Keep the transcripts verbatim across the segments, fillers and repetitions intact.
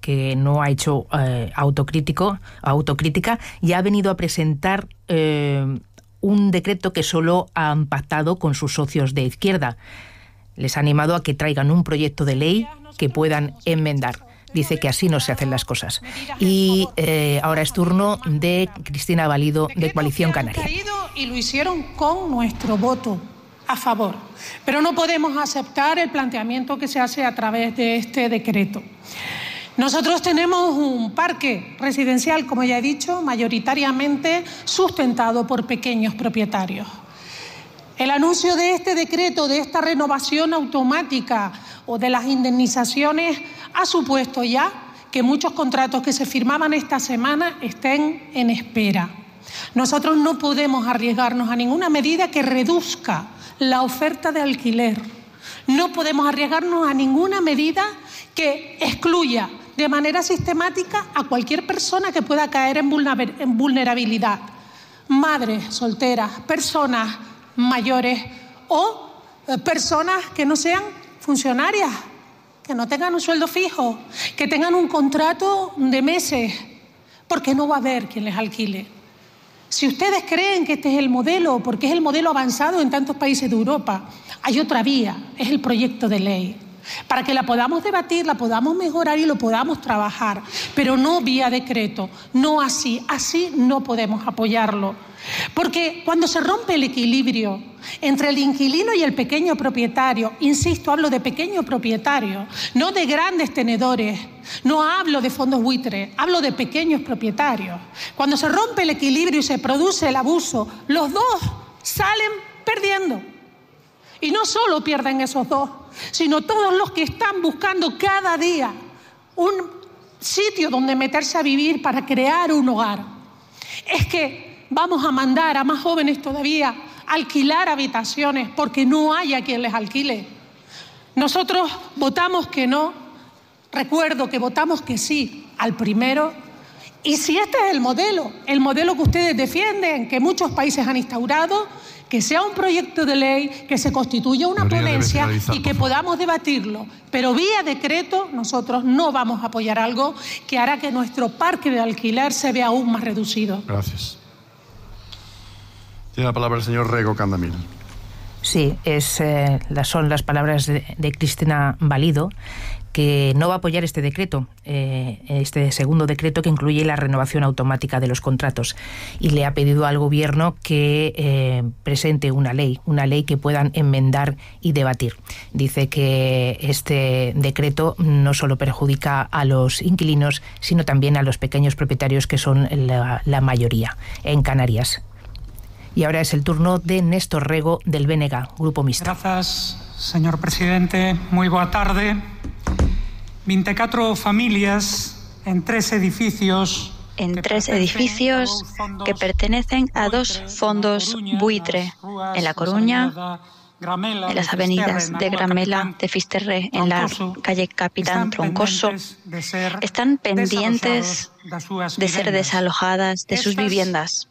que no ha hecho eh, autocrítico, autocrítica y ha venido a presentar eh, un decreto que solo han pactado con sus socios de izquierda. Les ha animado a que traigan un proyecto de ley que puedan enmendar. Dice que así no se hacen las cosas. Y eh, ahora es turno de Cristina Valido, de Coalición Canaria. Y lo hicieron con nuestro voto a favor. Pero no podemos aceptar el planteamiento que se hace a través de este decreto. Nosotros tenemos un parque residencial, como ya he dicho, mayoritariamente sustentado por pequeños propietarios. El anuncio de este decreto, de esta renovación automática o de las indemnizaciones, ha supuesto ya que muchos contratos que se firmaban esta semana estén en espera. Nosotros no podemos arriesgarnos a ninguna medida que reduzca la oferta de alquiler. No podemos arriesgarnos a ninguna medida que excluya de manera sistemática a cualquier persona que pueda caer en vulnerabilidad. Madres solteras, personas mayores o eh, personas que no sean funcionarias, que no tengan un sueldo fijo, que tengan un contrato de meses, porque no va a haber quien les alquile. Si ustedes creen que este es el modelo, porque es el modelo avanzado en tantos países de Europa, hay otra vía, es el proyecto de ley, para que la podamos debatir, la podamos mejorar y lo podamos trabajar, pero no vía decreto, no así, así no podemos apoyarlo. Porque cuando se rompe el equilibrio entre el inquilino y el pequeño propietario, insisto, hablo de pequeño propietario, no de grandes tenedores, no hablo de fondos buitre, hablo de pequeños propietarios. Cuando se rompe el equilibrio y se produce el abuso, los dos salen perdiendo. Y no solo pierden esos dos, sino todos los que están buscando cada día un sitio donde meterse a vivir para crear un hogar. Es que vamos a mandar a más jóvenes todavía a alquilar habitaciones porque no hay a quien les alquile. Nosotros votamos que no, recuerdo que votamos que sí al primero. Y si este es el modelo, el modelo que ustedes defienden, que muchos países han instaurado, que sea un proyecto de ley, que se constituya una ponencia y que podamos debatirlo. Pero vía decreto nosotros no vamos a apoyar algo que hará que nuestro parque de alquiler se vea aún más reducido. Gracias. Tiene la palabra el señor Rego Candamil. Sí, es, eh, son las palabras de, de Cristina Valido, que no va a apoyar este decreto, eh, este segundo decreto que incluye la renovación automática de los contratos, y le ha pedido al Gobierno que eh, presente una ley, una ley que puedan enmendar y debatir. Dice que este decreto no solo perjudica a los inquilinos, sino también a los pequeños propietarios, que son la, la mayoría en Canarias. Y ahora es el turno de Néstor Rego, del B N G, Grupo Mixto. Grazas, señor presidente. Moi boa tarde. veinticuatro familias en tres edificios... En tres edificios que pertenecen a dos fondos buitre, en La Coruña, en las avenidas de Gramela, de Fisterre, en la calle Capitán Troncoso, están pendientes de ser desalojadas de sus viviendas.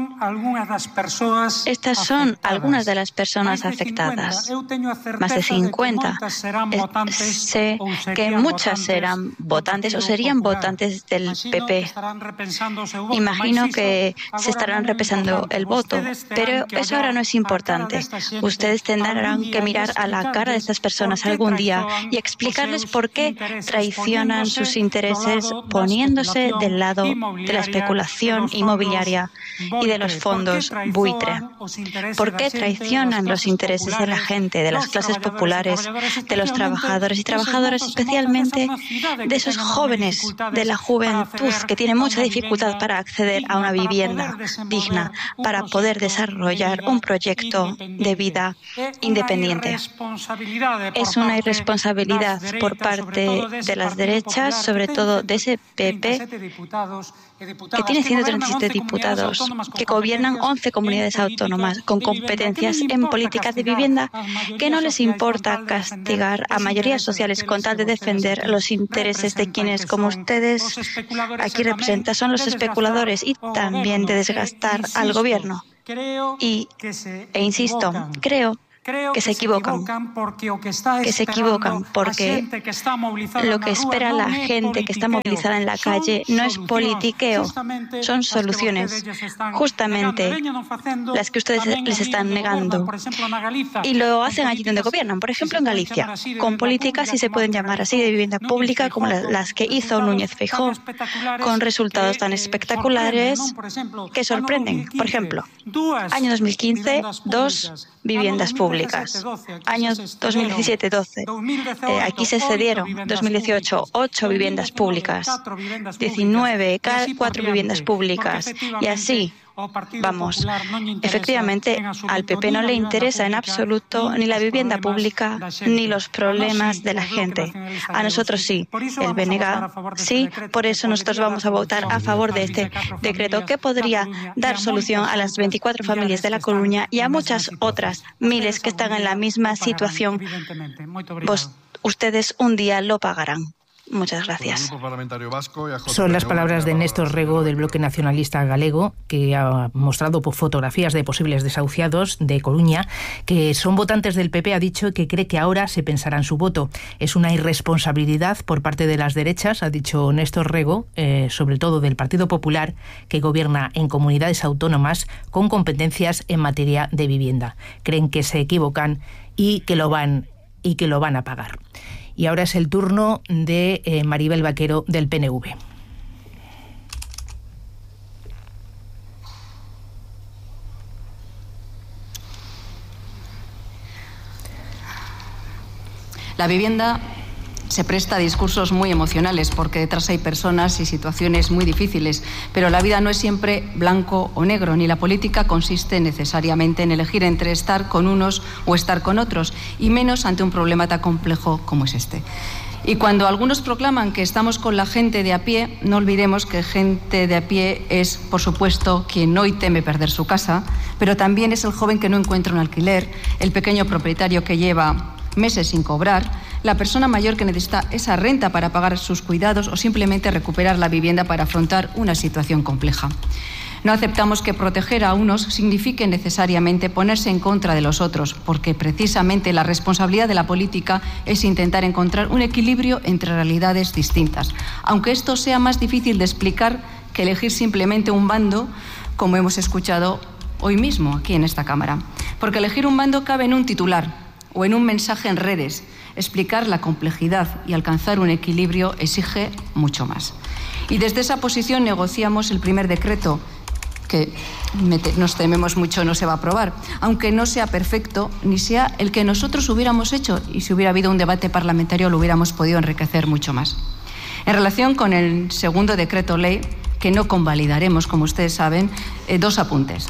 Estas son algunas de las personas afectadas, más de cincuenta. Sé que muchas serán votantes o serían votantes del P P. Imagino que se estarán repensando el voto, pero eso ahora no es importante. Ustedes tendrán que mirar a la cara de estas personas algún día y explicarles por qué traicionan sus intereses poniéndose del lado de la especulación inmobiliaria y de los fondos buitre. ¿Por qué traicionan los intereses de la gente, de las clases populares, de los trabajadores y trabajadoras, especialmente de esos jóvenes de la juventud que tienen mucha dificultad para acceder a una vivienda digna, para poder desarrollar un proyecto de vida independiente? Es una irresponsabilidad por parte de las derechas, sobre todo de ese P P, que tiene ciento treinta y siete diputados, que gobiernan once comunidades autónomas con competencias en políticas de vivienda, que no les importa castigar a mayorías sociales con tal de defender los intereses de quienes, como ustedes aquí representan, son los especuladores, y también de desgastar al gobierno. Y, e insisto, creo que se equivocan, que se equivocan porque lo que espera la gente que está movilizada en la calle no es politiqueo, son soluciones, justamente las que ustedes les están negando. Y lo hacen allí donde gobiernan, por ejemplo en Galicia, con políticas, si se pueden llamar así, de vivienda pública como las que hizo Núñez Feijóo, con resultados tan espectaculares que sorprenden. Por ejemplo, año dos mil quince, dos viviendas públicas. Año dos mil diecisiete, doce. Eh, aquí se cedieron. dos mil dieciocho, ocho viviendas públicas. diecinueve, cuatro viviendas públicas. Y así vamos. Efectivamente, al P P no le interesa en absoluto ni la vivienda pública ni los problemas de la gente. A nosotros sí, el B N G sí, por eso nosotros vamos a votar a favor de este decreto que podría dar solución a las veinticuatro familias de La Coruña y a muchas otras miles que están en la misma situación. Vos, ustedes un día lo pagarán. Muchas gracias. Son las palabras de Néstor Rego del Bloque Nacionalista Galego, que ha mostrado fotografías de posibles desahuciados de Coruña, que son votantes del P P. Ha dicho que cree que ahora se pensará en su voto. Es una irresponsabilidad por parte de las derechas, ha dicho Néstor Rego, eh, sobre todo del Partido Popular, que gobierna en comunidades autónomas con competencias en materia de vivienda. Creen que se equivocan y que lo van, y que lo van a pagar. Y ahora es el turno de eh, Maribel Vaquero, del P N V. La vivienda se presta a discursos muy emocionales porque detrás hay personas y situaciones muy difíciles, pero la vida no es siempre blanco o negro, ni la política consiste necesariamente en elegir entre estar con unos o estar con otros, y menos ante un problema tan complejo como es este. Y cuando algunos proclaman que estamos con la gente de a pie, no olvidemos que gente de a pie es, por supuesto, quien hoy teme perder su casa, pero también es el joven que no encuentra un alquiler, el pequeño propietario que lleva meses sin cobrar, la persona mayor que necesita esa renta para pagar sus cuidados o simplemente recuperar la vivienda para afrontar una situación compleja. No aceptamos que proteger a unos signifique necesariamente ponerse en contra de los otros, porque precisamente la responsabilidad de la política es intentar encontrar un equilibrio entre realidades distintas, aunque esto sea más difícil de explicar que elegir simplemente un bando, como hemos escuchado hoy mismo aquí en esta Cámara. Porque elegir un bando cabe en un titular o en un mensaje en redes. Explicar la complejidad y alcanzar un equilibrio exige mucho más. Y desde esa posición negociamos el primer decreto, que nos tememos mucho no se va a aprobar, aunque no sea perfecto ni sea el que nosotros hubiéramos hecho, y si hubiera habido un debate parlamentario lo hubiéramos podido enriquecer mucho más. En relación con el segundo decreto ley, que no convalidaremos, como ustedes saben, eh, dos apuntes.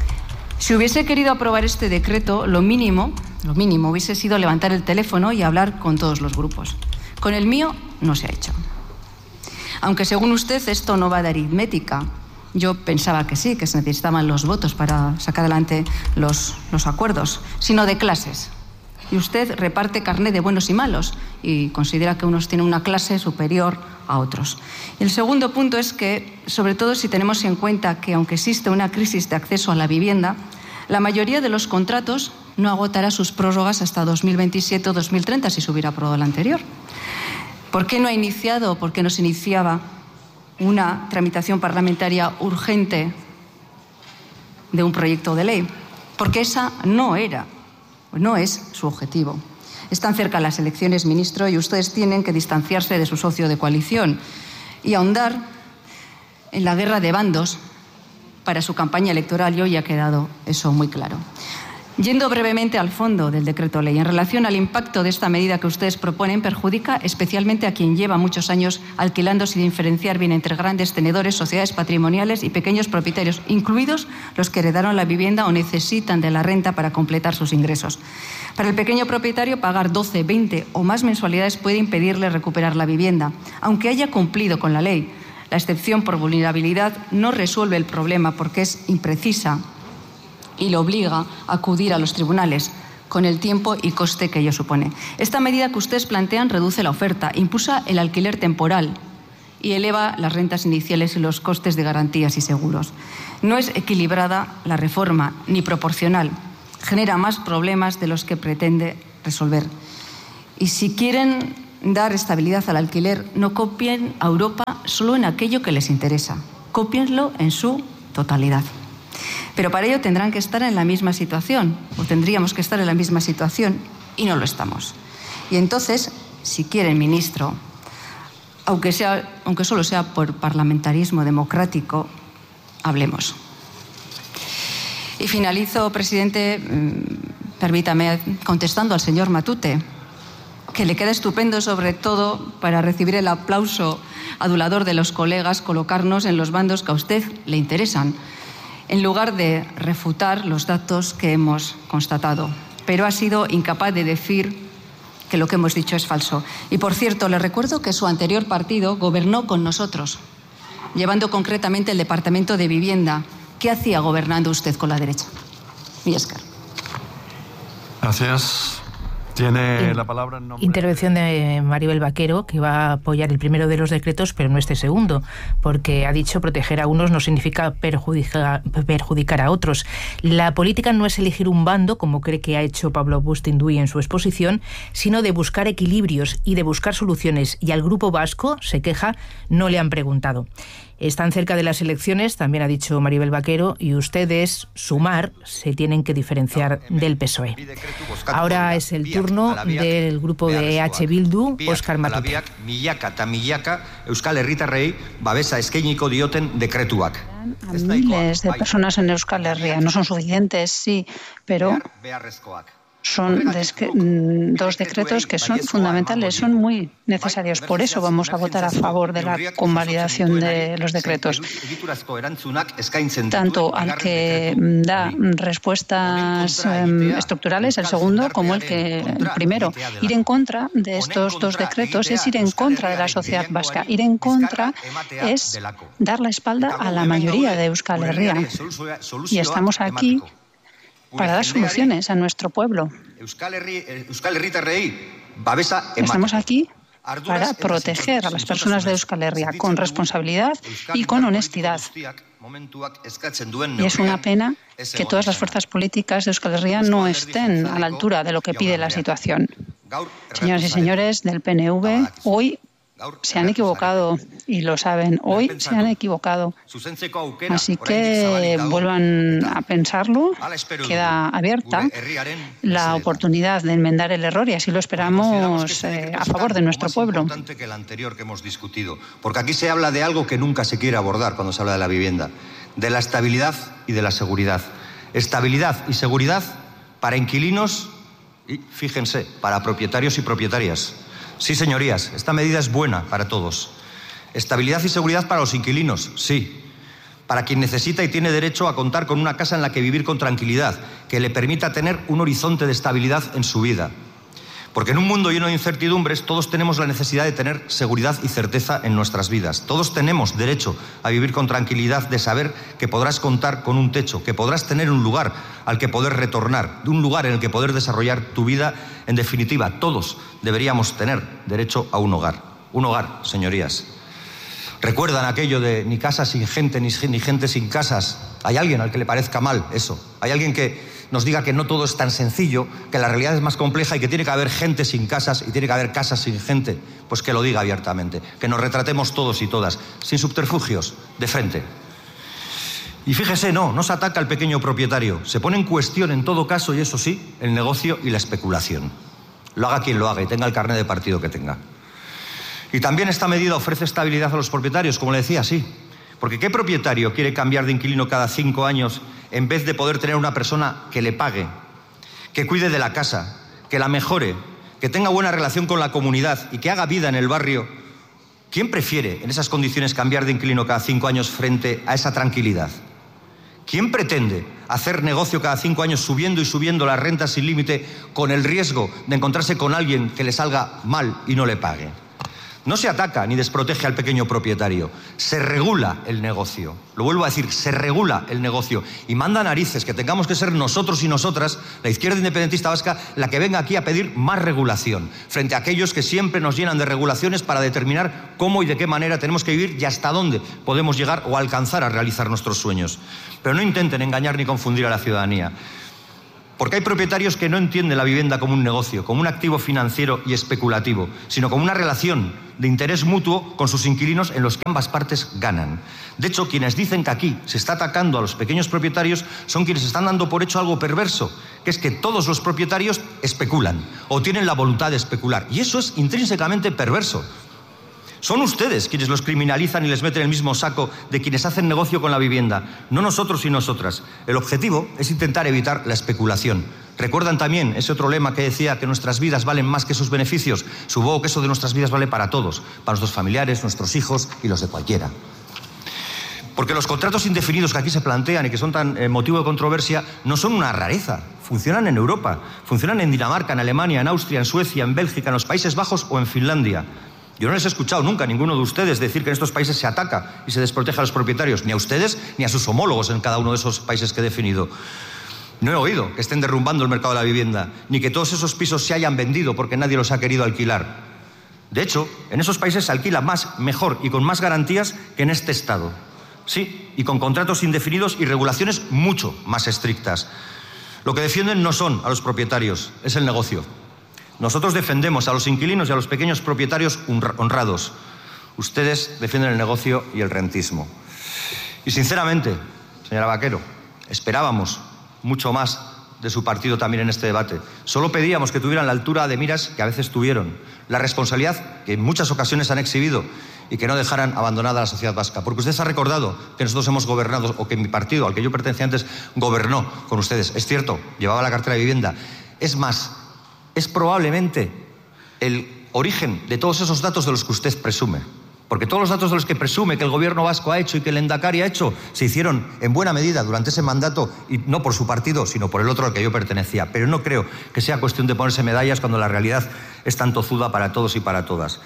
Si hubiese querido aprobar este decreto, lo mínimo, lo mínimo hubiese sido levantar el teléfono y hablar con todos los grupos. Con el mío no se ha hecho. Aunque según usted esto no va de aritmética, yo pensaba que sí, que se necesitaban los votos para sacar adelante los, los acuerdos, sino de clases. Y usted reparte carné de buenos y malos y considera que unos tienen una clase superior a otros. Y el segundo punto es que, sobre todo si tenemos en cuenta que aunque existe una crisis de acceso a la vivienda, la mayoría de los contratos no agotará sus prórrogas hasta dos mil veintisiete o dos mil treinta si se hubiera aprobado el anterior. ¿Por qué no ha iniciado, por qué no se iniciaba una tramitación parlamentaria urgente de un proyecto de ley? Porque esa no era, no es su objetivo. Están cerca las elecciones, ministro, y ustedes tienen que distanciarse de su socio de coalición y ahondar en la guerra de bandos para su campaña electoral, y hoy ha quedado eso muy claro. Yendo brevemente al fondo del decreto ley, en relación al impacto de esta medida que ustedes proponen, perjudica especialmente a quien lleva muchos años alquilando sin diferenciar bien entre grandes tenedores, sociedades patrimoniales y pequeños propietarios, incluidos los que heredaron la vivienda o necesitan de la renta para completar sus ingresos. Para el pequeño propietario, pagar doce, veinte o más mensualidades puede impedirle recuperar la vivienda, aunque haya cumplido con la ley. La excepción por vulnerabilidad no resuelve el problema porque es imprecisa y le obliga a acudir a los tribunales con el tiempo y coste que ello supone. Esta medida que ustedes plantean reduce la oferta, impulsa el alquiler temporal y eleva las rentas iniciales y los costes de garantías y seguros. No es equilibrada la reforma ni proporcional. genera más problemas de los que pretende resolver. Y si quieren dar estabilidad al alquiler, no copien a Europa solo en aquello que les interesa, cópienlo en su totalidad. Pero para ello tendrán que estar en la misma situación, o tendríamos que estar en la misma situación, y no lo estamos. Y entonces, si quieren, ministro, aunque sea, aunque solo sea por parlamentarismo democrático, hablemos. Y finalizo, presidente, permítame, contestando al señor Matute, que le queda estupendo, sobre todo, para recibir el aplauso adulador de los colegas, colocarnos en los bandos que a usted le interesan, en lugar de refutar los datos que hemos constatado. Pero ha sido incapaz de decir que lo que hemos dicho es falso. Y, por cierto, le recuerdo que su anterior partido gobernó con nosotros, llevando concretamente el Departamento de Vivienda. ¿Qué hacía gobernando usted con la derecha? Millescar. Gracias. Tiene la palabra en nombre... Intervención de Maribel Vaquero, que va a apoyar el primero de los decretos, pero no este segundo, porque ha dicho proteger a unos no significa perjudicar, perjudicar a otros. La política no es elegir un bando, como cree que ha hecho Pablo Bustinduy en su exposición, sino de buscar equilibrios y de buscar soluciones. Y al Grupo Vasco, se queja, no le han preguntado. Están cerca de las elecciones, también ha dicho Maribel Vaquero, y ustedes, Sumar, se tienen que diferenciar del P S O E. Ahora es el turno del grupo de E H Bildu, Óscar Matute. Milaka eta milaka Euskal Herritarrei babesa eskainiko dioten dekretuak. A miles de personas en Euskal Herria no son suficientes, sí, pero son dos decretos que son fundamentales, son muy necesarios. Por eso vamos a votar a favor de la convalidación de los decretos. Tanto al que da respuestas eh, estructurales, el segundo, como el que el primero. Ir en contra de estos dos decretos es ir en contra de la sociedad vasca. Ir en contra es dar la espalda a la mayoría de Euskal Herria. Y estamos aquí para dar soluciones a nuestro pueblo. Estamos aquí para proteger a las personas de Euskal Herria con responsabilidad y con honestidad. Y es una pena que todas las fuerzas políticas de Euskal Herria no estén a la altura de lo que pide la situación. Señoras y señores del P N V, hoy se han equivocado y lo saben. Hoy se han equivocado. Así que vuelvan a pensarlo. Queda abierta la oportunidad de enmendar el error y así lo esperamos eh, a favor de nuestro pueblo. Que el anterior que hemos discutido, porque aquí se habla de algo que nunca se quiere abordar cuando se habla de la vivienda, de la estabilidad y de la seguridad. Estabilidad y seguridad para inquilinos y, fíjense, para propietarios y propietarias. Sí, señorías, esta medida es buena para todos. Estabilidad y seguridad para los inquilinos, sí. Para quien necesita y tiene derecho a contar con una casa en la que vivir con tranquilidad, que le permita tener un horizonte de estabilidad en su vida. Porque en un mundo lleno de incertidumbres, todos tenemos la necesidad de tener seguridad y certeza en nuestras vidas. Todos tenemos derecho a vivir con tranquilidad, de saber que podrás contar con un techo, que podrás tener un lugar al que poder retornar, un lugar en el que poder desarrollar tu vida. En definitiva, todos deberíamos tener derecho a un hogar. Un hogar, señorías. ¿Recuerdan aquello de ni casa sin gente, ni gente sin casas? ¿Hay alguien al que le parezca mal eso? ¿Hay alguien que nos diga que no todo es tan sencillo, que la realidad es más compleja y que tiene que haber gente sin casas y tiene que haber casas sin gente? Pues que lo diga abiertamente, que nos retratemos todos y todas, sin subterfugios, de frente. Y fíjese, no, no se ataca al pequeño propietario, se pone en cuestión en todo caso, y eso sí, el negocio y la especulación. Lo haga quien lo haga y tenga el carné de partido que tenga. Y también esta medida ofrece estabilidad a los propietarios, como le decía, sí. Porque ¿qué propietario quiere cambiar de inquilino cada cinco años en vez de poder tener una persona que le pague, que cuide de la casa, que la mejore, que tenga buena relación con la comunidad y que haga vida en el barrio? ¿Quién prefiere en esas condiciones cambiar de inquilino cada cinco años frente a esa tranquilidad? ¿Quién pretende hacer negocio cada cinco años subiendo y subiendo las rentas sin límite con el riesgo de encontrarse con alguien que le salga mal y no le pague? No se ataca ni desprotege al pequeño propietario, se regula el negocio. Lo vuelvo a decir, se regula el negocio. Y manda narices que tengamos que ser nosotros y nosotras, la izquierda independentista vasca, la que venga aquí a pedir más regulación, frente a aquellos que siempre nos llenan de regulaciones para determinar cómo y de qué manera tenemos que vivir y hasta dónde podemos llegar o alcanzar a realizar nuestros sueños. Pero no intenten engañar ni confundir a la ciudadanía. Porque hay propietarios que no entienden la vivienda como un negocio, como un activo financiero y especulativo, sino como una relación de interés mutuo con sus inquilinos en los que ambas partes ganan. De hecho, quienes dicen que aquí se está atacando a los pequeños propietarios son quienes están dando por hecho algo perverso, que es que todos los propietarios especulan o tienen la voluntad de especular. Y eso es intrínsecamente perverso. Son ustedes quienes los criminalizan y les meten en el mismo saco de quienes hacen negocio con la vivienda, no nosotros y nosotras. El objetivo es intentar evitar la especulación. ¿Recuerdan también ese otro lema que decía que nuestras vidas valen más que sus beneficios? Supongo que eso de nuestras vidas vale para todos, para nuestros familiares, nuestros hijos y los de cualquiera. Porque los contratos indefinidos que aquí se plantean y que son tan eh, motivo de controversia no son una rareza. Funcionan en Europa, funcionan en Dinamarca, en Alemania, en Austria, en Suecia, en Bélgica, en los Países Bajos o en Finlandia. Yo no les he escuchado nunca a ninguno de ustedes decir que en estos países se ataca y se desprotege a los propietarios, ni a ustedes ni a sus homólogos en cada uno de esos países que he definido. No he oído que estén derrumbando el mercado de la vivienda, ni que todos esos pisos se hayan vendido porque nadie los ha querido alquilar. De hecho, en esos países se alquila más, mejor y con más garantías que en este Estado. Sí, y con contratos indefinidos y regulaciones mucho más estrictas. Lo que defienden no son a los propietarios, es el negocio. Nosotros defendemos a los inquilinos y a los pequeños propietarios honrados. Ustedes defienden el negocio y el rentismo. Y sinceramente, señora Vaquero, esperábamos mucho más de su partido también en este debate. Solo pedíamos que tuvieran la altura de miras que a veces tuvieron, la responsabilidad que en muchas ocasiones han exhibido y que no dejaran abandonada a la sociedad vasca. Porque usted se ha recordado que nosotros hemos gobernado, o que mi partido, al que yo pertenecía antes, gobernó con ustedes. Es cierto, llevaba la cartera de vivienda. Es más, es probablemente el origen de todos esos datos de los que usted presume. Porque todos los datos de los que presume que el gobierno vasco ha hecho y que el Endacari ha hecho se hicieron en buena medida durante ese mandato, y no por su partido, sino por el otro al que yo pertenecía. Pero no creo que sea cuestión de ponerse medallas cuando la realidad es tan tozuda para todos y para todas.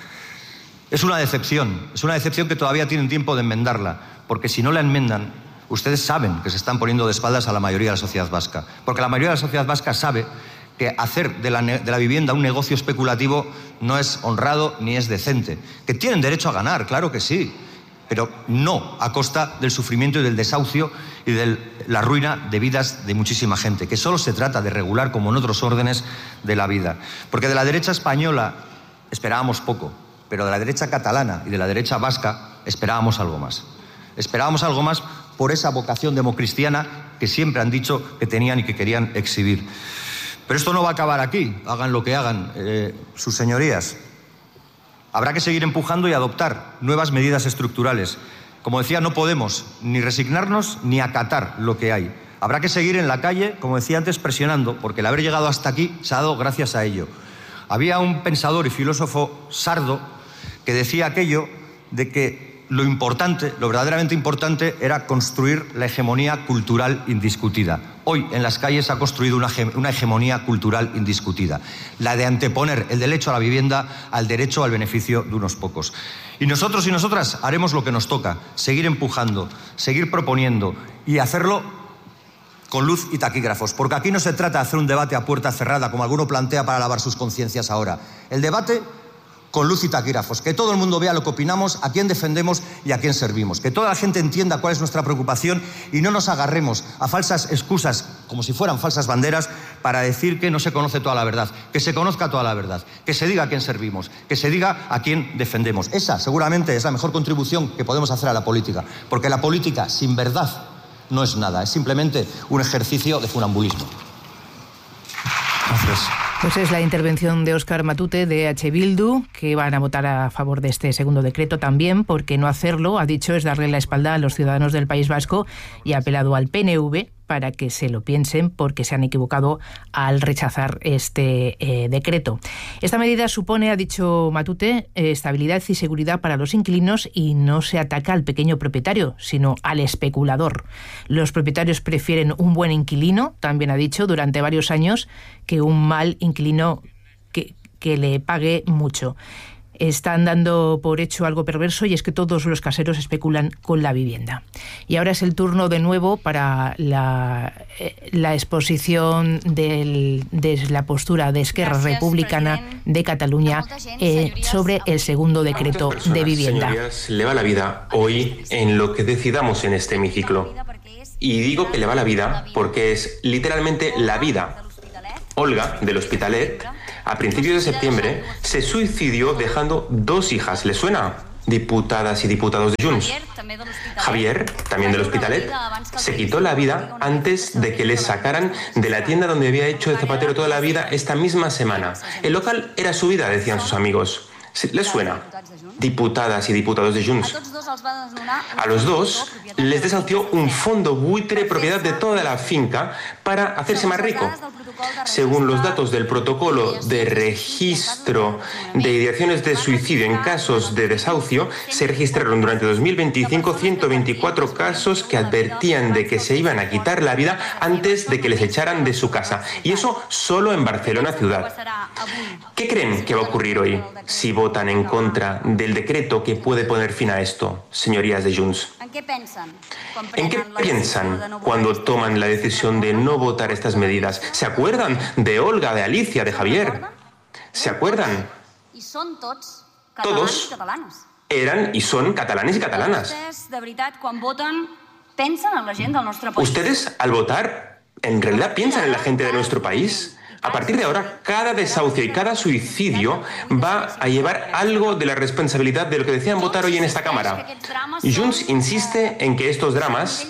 Es una decepción, es una decepción que todavía tienen tiempo de enmendarla, porque si no la enmendan, ustedes saben que se están poniendo de espaldas a la mayoría de la sociedad vasca. Porque la mayoría de la sociedad vasca sabe que hacer de la, de la vivienda un negocio especulativo no es honrado ni es decente. Que tienen derecho a ganar, claro que sí, pero no a costa del sufrimiento y del desahucio y de la ruina de vidas de muchísima gente, que solo se trata de regular como en otros órdenes de la vida. Porque de la derecha española esperábamos poco, pero de la derecha catalana y de la derecha vasca esperábamos algo más. Esperábamos algo más por esa vocación democristiana que siempre han dicho que tenían y que querían exhibir. Pero esto no va a acabar aquí, hagan lo que hagan eh, sus señorías. Habrá que seguir empujando y adoptar nuevas medidas estructurales. Como decía, no podemos ni resignarnos ni acatar lo que hay. Habrá que seguir en la calle, como decía antes, presionando, porque el haber llegado hasta aquí se ha dado gracias a ello. Había un pensador y filósofo sardo que decía aquello de que lo importante, lo verdaderamente importante, era construir la hegemonía cultural indiscutida. Hoy en las calles se ha construido una, una hegemonía cultural indiscutida, la de anteponer el derecho a la vivienda al derecho al beneficio de unos pocos. Y nosotros y nosotras haremos lo que nos toca, seguir empujando, seguir proponiendo y hacerlo con luz y taquígrafos, porque aquí no se trata de hacer un debate a puerta cerrada, como alguno plantea para lavar sus conciencias ahora. El debate con luz y taquígrafos, que todo el mundo vea lo que opinamos, a quién defendemos y a quién servimos, que toda la gente entienda cuál es nuestra preocupación y no nos agarremos a falsas excusas, como si fueran falsas banderas, para decir que no se conoce toda la verdad, que se conozca toda la verdad, que se diga a quién servimos, que se diga a quién defendemos. Esa seguramente es la mejor contribución que podemos hacer a la política, porque la política sin verdad no es nada, es simplemente un ejercicio de funambulismo. Gracias. Pues es la intervención de Óscar Matute, de H. Bildu, que van a votar a favor de este segundo decreto también, porque no hacerlo, ha dicho, es darle la espalda a los ciudadanos del País Vasco, y ha apelado al P N V para que se lo piensen, porque se han equivocado al rechazar este eh, decreto. Esta medida supone, ha dicho Matute, eh, estabilidad y seguridad para los inquilinos y no se ataca al pequeño propietario, sino al especulador. Los propietarios prefieren un buen inquilino, también ha dicho, durante varios años, que un mal inquilino que, que le pague mucho. Están dando por hecho algo perverso, y es que todos los caseros especulan con la vivienda. Y ahora es el turno de nuevo para la, la exposición del, de la postura de Esquerra Gracias, Republicana president. de Cataluña eh, sobre el segundo decreto personas, de vivienda. Señorías, le va la vida hoy en lo que decidamos en este hemiciclo. Y digo que le va la vida porque es literalmente la vida. Olga, del Hospitalet, a principios de septiembre, se suicidió dejando dos hijas. ¿Le suena? Diputadas y diputados de Junts. Javier, también del Hospitalet, se quitó la vida antes de que le sacaran de la tienda donde había hecho de zapatero toda la vida esta misma semana. El local era su vida, decían sus amigos. ¿Les suena? Diputadas y diputados de Junts. A los dos les desahució un fondo buitre propiedad de toda la finca para hacerse más rico. Según los datos del protocolo de registro de ideaciones de suicidio en casos de desahucio, se registraron durante dos mil veinticinco ciento veinticuatro casos que advertían de que se iban a quitar la vida antes de que les echaran de su casa. Y eso solo en Barcelona ciudad. ¿Qué creen que va a ocurrir hoy si votan en contra del decreto que puede poner fin a esto, señorías de Junts? ¿En qué piensan cuando toman la decisión de no votar estas medidas? ¿Se acuerdan de Olga, de Alicia, de Javier? ¿Se acuerdan? Todos eran y son catalanes y catalanas. ¿Ustedes, al votar, en realidad piensan en la gente de nuestro país? A partir de ahora, cada desahucio y cada suicidio va a llevar algo de la responsabilidad de lo que decían votar hoy en esta Cámara. Junts insiste en que estos dramas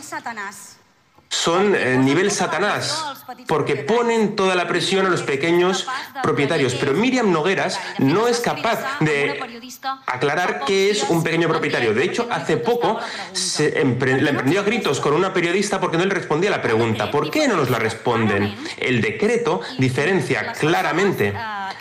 son eh, nivel Satanás, porque ponen toda la presión a los pequeños propietarios. Pero Míriam Nogueras no es capaz de aclarar qué es un pequeño propietario. De hecho, hace poco se empre- la emprendió a gritos con una periodista porque no le respondía a la pregunta. ¿Por qué no nos la responden? El decreto diferencia claramente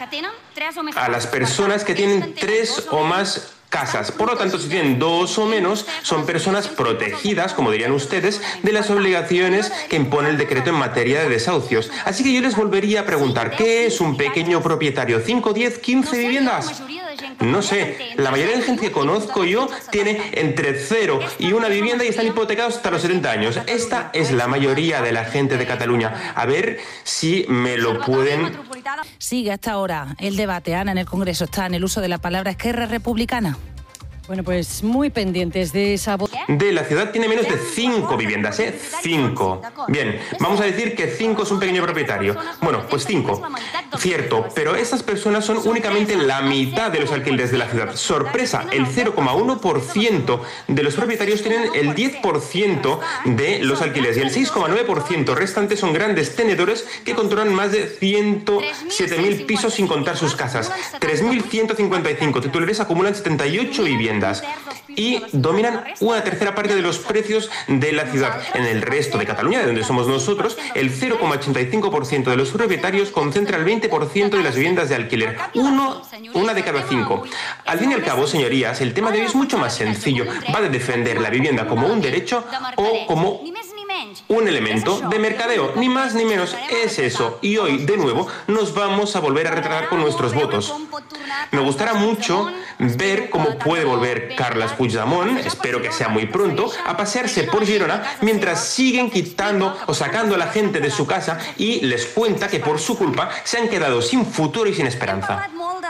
a las personas que tienen tres o más casas. Por lo tanto, si tienen dos o menos, son personas protegidas, como dirían ustedes, de las obligaciones que impone el decreto en materia de desahucios. Así que yo les volvería a preguntar, ¿qué es un pequeño propietario? ¿cinco, diez, quince viviendas? No sé, la mayoría de gente que conozco yo tiene entre cero y una vivienda y están hipotecados hasta los setenta años. Esta es la mayoría de la gente de Cataluña. A ver si me lo pueden... Sigue hasta ahora el debate, Ana, en el Congreso. Está en el uso de la palabra Esquerra Republicana. Bueno, pues muy pendientes de esa... De la ciudad tiene menos de cinco viviendas, ¿eh? Cinco. Bien, vamos a decir que cinco es un pequeño propietario. Bueno, pues cinco. Cierto, pero estas personas son únicamente la mitad de los alquileres de la ciudad. Sorpresa, el cero coma uno por ciento de los propietarios tienen el diez por ciento de los alquileres y el seis coma nueve por ciento restantes son grandes tenedores que controlan más de ciento siete mil pisos sin contar sus casas. tres mil ciento cincuenta y cinco titulares acumulan setenta y ocho viviendas y dominan una tercera parte de los precios de la ciudad. En el resto de Cataluña, de donde somos nosotros, el cero coma ochenta y cinco por ciento de los propietarios concentra el veinte por ciento de las viviendas de alquiler. Uno, una de cada cinco. Al fin y al cabo, señorías, el tema de hoy es mucho más sencillo. Va de defender la vivienda como un derecho o como un elemento de mercadeo, ni más ni menos, es eso. Y hoy, de nuevo, nos vamos a volver a retratar con nuestros votos. Me gustará mucho ver cómo puede volver Carles Puigdemont, espero que sea muy pronto, a pasearse por Girona mientras siguen quitando o sacando a la gente de su casa y les cuenta que por su culpa se han quedado sin futuro y sin esperanza.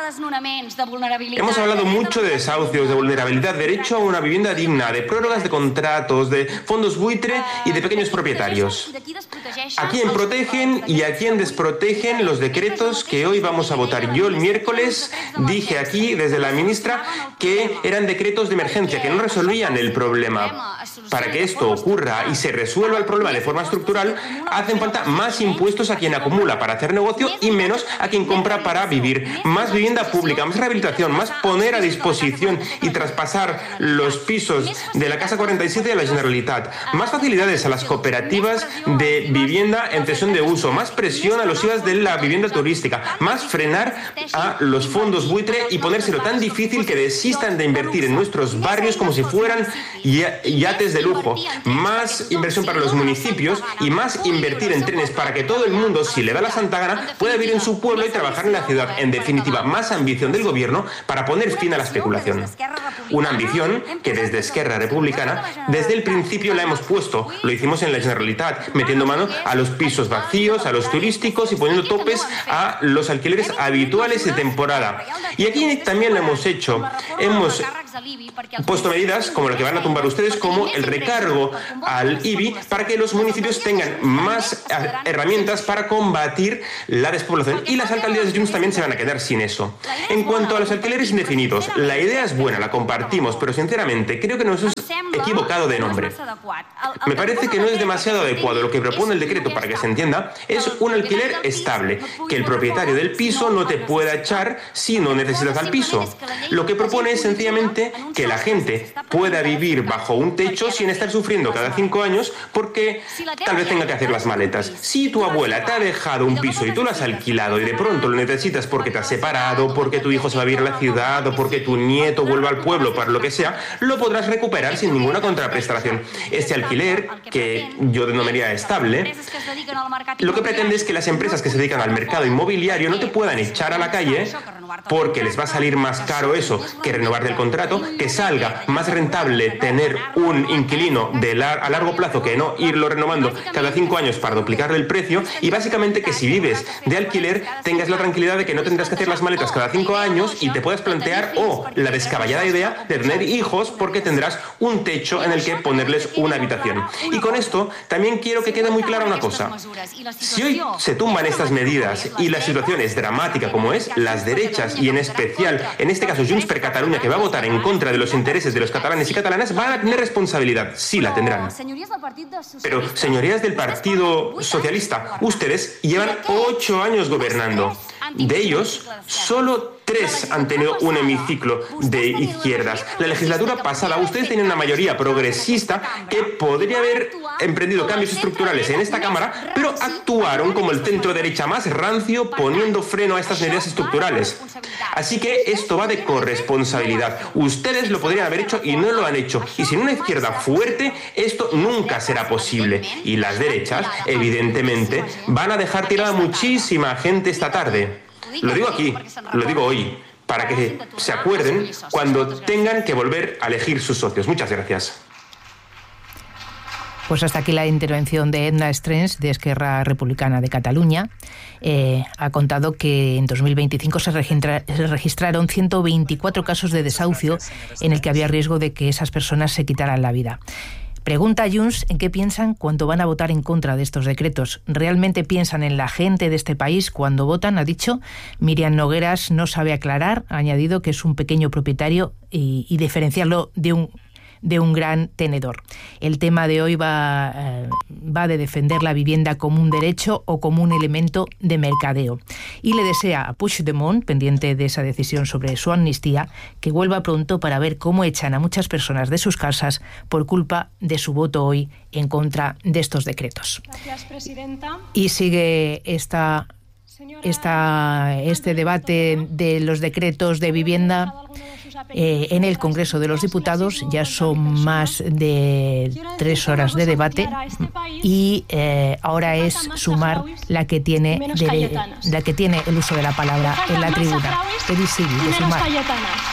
Hemos hablado mucho de desahucios, de vulnerabilidad, derecho a una vivienda digna, de prórrogas de contratos, de fondos buitre y de pequeños propietarios. ¿A quién protegen y a quién desprotegen los decretos que hoy vamos a votar? Yo el miércoles dije aquí desde la ministra que eran decretos de emergencia, que no resolvían el problema. Para que esto ocurra y se resuelva el problema de forma estructural, hacen falta más impuestos a quien acumula para hacer negocio y menos a quien compra para vivir. Más vivienda pública, más rehabilitación, más poner a disposición y traspasar los pisos de la Casa cuarenta y siete a la Generalitat. Más facilidades a las cooperativas de vivienda en cesión de uso. Más presión a los I V As de la vivienda turística. Más frenar a los fondos buitre y ponérselo tan difícil que desistan de invertir en nuestros barrios como si fueran yates de lujo. Más inversión para los municipios y más invertir en trenes para que todo el mundo, si le da la santa gana, pueda vivir en su pueblo y trabajar en la ciudad. En definitiva, más ambición del gobierno para poner fin a la especulación. Una ambición que desde Esquerra Republicana desde el principio la hemos puesto. Lo hicimos en la Generalitat, metiendo mano a los pisos vacíos, a los turísticos y poniendo topes a los alquileres habituales de temporada. Y aquí también lo hemos hecho. Hemos puesto medidas como la que van a tumbar ustedes, como el recargo al I B I, para que los municipios tengan más herramientas para combatir la despoblación, y las alcaldías de Junts también se van a quedar sin eso. En cuanto a los alquileres indefinidos, la idea es buena, la compartimos, pero sinceramente creo que nos hemos equivocado de nombre. Me parece que no es demasiado adecuado. Lo que propone el decreto, para que se entienda, es un alquiler estable, que el propietario del piso no te pueda echar si no necesitas al piso. Lo que propone es sencillamente que la gente pueda vivir bajo un techo sin estar sufriendo cada cinco años porque tal vez tenga que hacer las maletas. Si tu abuela te ha dejado un piso y tú lo has alquilado y de pronto lo necesitas porque te has separado, porque tu hijo se va a vivir a la ciudad o porque tu nieto vuelve al pueblo, para lo que sea, lo podrás recuperar sin ninguna contraprestación. Este alquiler, que yo denominaría estable, lo que pretende es que las empresas que se dedican al mercado inmobiliario no te puedan echar a la calle porque les va a salir más caro eso que renovar el contrato, que salga más rentable tener un inquilino de lar- a largo plazo que no irlo renovando cada cinco años para duplicarle el precio, y básicamente que si vives de alquiler tengas la tranquilidad de que no tendrás que hacer las maletas cada cinco años y te puedas plantear o la descabellada idea de tener hijos porque tendrás un techo en el que ponerles una habitación. Y con esto también quiero que quede muy clara una cosa. Si hoy se tumban estas medidas y la situación es dramática como es, las derechas y en especial, en este caso Junts per Catalunya, que va a votar en contra de los intereses de los catalanes y catalanas, van a tener responsabilidad. Sí, la tendrán. Pero, señorías del Partido Socialista, ustedes llevan ocho años gobernando. De ellos, solo tres han tenido un hemiciclo de izquierdas. La legislatura pasada, ustedes tenían una mayoría progresista que podría haber emprendido cambios estructurales en esta Cámara, pero actuaron como el centro derecha más rancio, poniendo freno a estas medidas estructurales. Así que esto va de corresponsabilidad. Ustedes lo podrían haber hecho y no lo han hecho. Y sin una izquierda fuerte, esto nunca será posible. Y las derechas, evidentemente, van a dejar tirada muchísima gente esta tarde. Lo digo aquí, lo digo hoy, para que se acuerden cuando tengan que volver a elegir sus socios. Muchas gracias. Pues hasta aquí la intervención de Edna Strens, de Esquerra Republicana de Cataluña. Eh, ha contado que en dos mil veinticinco se, registra, se registraron ciento veinticuatro casos de desahucio en el que había riesgo de que esas personas se quitaran la vida. Pregunta a Junts en qué piensan cuando van a votar en contra de estos decretos. ¿Realmente piensan en la gente de este país cuando votan? Ha dicho. Miriam Nogueras no sabe aclarar. Ha añadido que es un pequeño propietario y, y diferenciarlo de un de un gran tenedor. El tema de hoy va, eh, va de defender la vivienda como un derecho o como un elemento de mercadeo. Y le desea a Puigdemont, pendiente de esa decisión sobre su amnistía, que vuelva pronto para ver cómo echan a muchas personas de sus casas por culpa de su voto hoy en contra de estos decretos. Gracias, presidenta. Y sigue esta, esta, este debate de los decretos de vivienda Eh, en el Congreso de los Diputados. Ya son más de tres horas de debate y eh, ahora es Sumar la que tiene de, la que tiene el uso de la palabra en la tribuna. Edith Sigui, de Sumar.